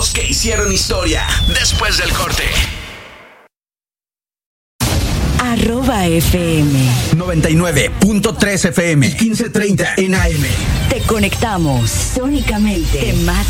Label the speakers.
Speaker 1: Que hicieron historia después del corte.
Speaker 2: @FM
Speaker 3: 99.3 FM y 1530 en AM.
Speaker 2: Te conectamos sónicamente. Temática